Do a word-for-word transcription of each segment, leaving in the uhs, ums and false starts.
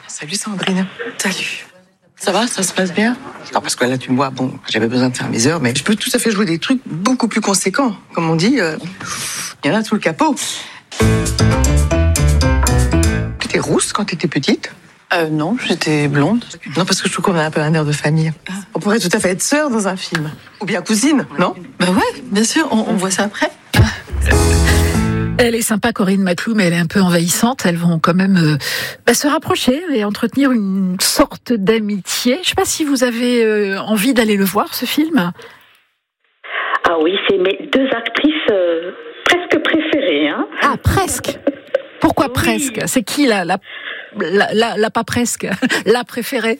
Salut Sandrine. Salut. Ça va, ça se passe bien? Non, parce que là, tu me vois, bon, j'avais besoin de faire mes heures, mais je peux tout à fait jouer des trucs beaucoup plus conséquents. Comme on dit, euh, il y en a sous le capot. T'étais rousse quand t'étais petite? Euh, non, j'étais blonde. Non, parce que je trouve qu'on a un peu un air de famille. On pourrait tout à fait être sœurs dans un film. Ou bien cousine, non? Bah ouais, bien sûr, on, on voit ça après. Elle est sympa, Corinne Maclou, mais elle est un peu envahissante. Elles vont quand même euh, bah, se rapprocher et entretenir une sorte d'amitié. Je ne sais pas si vous avez euh, envie d'aller le voir, ce film. Ah oui, c'est mes deux actrices euh, presque préférées. Hein. Ah, presque. Pourquoi oui. Presque? C'est qui la, la, la, la, la pas presque, la préférée?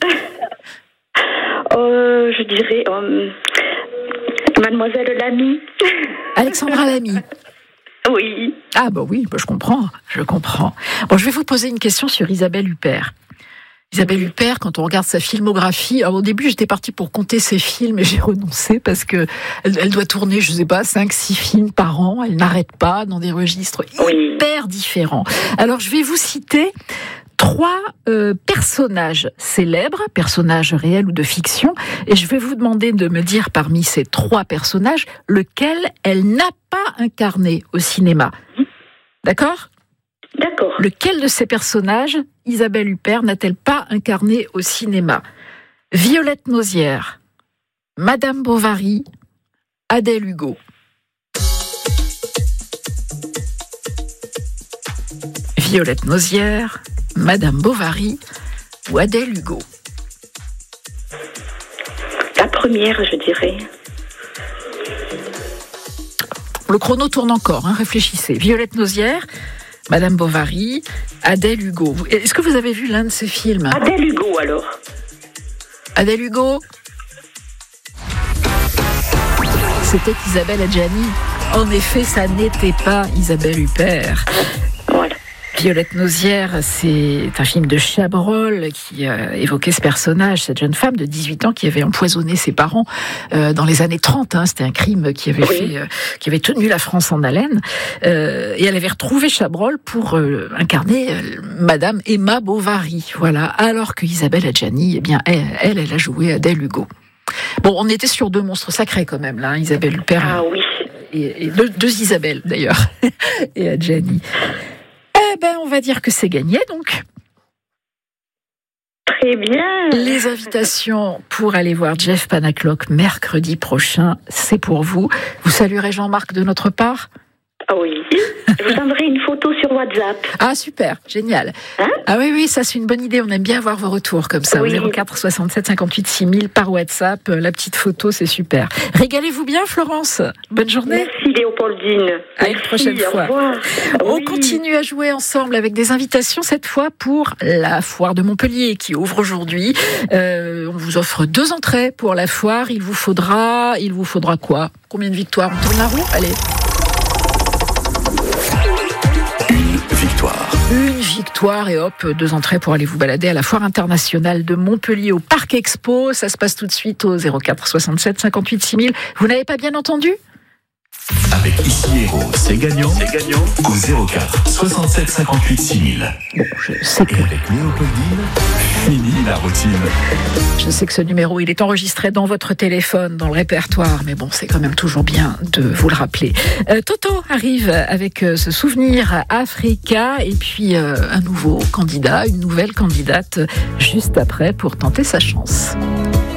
euh, Je dirais euh, Mademoiselle Lamy. Alexandra Lamy. Oui. Ah bah oui, bah je comprends, je comprends. Bon, je vais vous poser une question sur Isabelle Huppert. Isabelle Huppert, quand on regarde sa filmographie, alors au début j'étais partie pour compter ses films et j'ai renoncé parce que elle, elle doit tourner, je sais pas, cinq, six films par an. Elle n'arrête pas dans des registres oui. hyper différents. Alors je vais vous citer trois euh, personnages célèbres, personnages réels ou de fiction, et je vais vous demander de me dire parmi ces trois personnages lequel elle n'a pas incarné au cinéma. D'accord ? D'accord. Lequel de ces personnages Isabelle Huppert n'a-t-elle pas incarné au cinéma ? Violette Nozière, Madame Bovary, Adèle Hugo. Violette Nozière, Madame Bovary ou Adèle Hugo? La première, je dirais. Le chrono tourne encore, hein, réfléchissez. Violette Nozière, Madame Bovary, Adèle Hugo. Est-ce que vous avez vu l'un de ces films? Adèle Hugo, alors. Adèle Hugo? C'était Isabelle Adjani. En effet, ça n'était pas Isabelle Huppert. Voilà. Violette Nozière, c'est un film de Chabrol qui euh, évoquait ce personnage, cette jeune femme de dix-huit ans qui avait empoisonné ses parents euh, dans les années trente. Hein, c'était un crime qui avait, oui. fait, euh, qui avait tenu la France en haleine. Euh, et elle avait retrouvé Chabrol pour euh, incarner euh, Madame Emma Bovary. Voilà. Alors que Isabelle Adjani, eh bien, elle, elle, elle a joué Adèle Hugo. Bon, on était sur deux monstres sacrés quand même, là, hein, Isabelle Huppert. Ah oui. Et, et deux, deux Isabelle, d'ailleurs, et Adjani. Eh ben, on va dire que c'est gagné, donc. Très bien. Les invitations pour aller voir Jeff Panaclock mercredi prochain, c'est pour vous. Vous saluerez Jean-Marc de notre part ? Ah oui. Je vous enverrai une photo sur WhatsApp. Ah, super, génial. Hein? Ah oui, oui, ça c'est une bonne idée. On aime bien avoir vos retours comme ça, oui. Au zéro quatre soixante-sept cinquante-huit six mille par WhatsApp. La petite photo, c'est super. Régalez-vous bien, Florence. Bonne journée. Merci, Léopoldine. À Merci, une prochaine fois. Au revoir. On oui. continue à jouer ensemble avec des invitations, cette fois pour la foire de Montpellier qui ouvre aujourd'hui. Euh, on vous offre deux entrées pour la foire. Il vous faudra, il vous faudra quoi ? Combien de victoires ? On tourne la roue ? Allez. Victoire. Une victoire et hop, deux entrées pour aller vous balader à la Foire internationale de Montpellier au Parc Expo. Ça se passe tout de suite au zéro quatre soixante-sept cinquante-huit six mille. Vous n'avez pas bien entendu ? Avec Ici Héros, c'est gagnant, c'est gagnant au zéro quatre soixante-sept cinquante-huit six mille. Bon, je sais que... Et avec Léopoldine, fini la routine. Je sais que ce numéro, il est enregistré dans votre téléphone, dans le répertoire, mais bon, c'est quand même toujours bien de vous le rappeler. Euh, Toto arrive avec euh, ce souvenir Africa et puis euh, un nouveau candidat, une nouvelle candidate juste après pour tenter sa chance.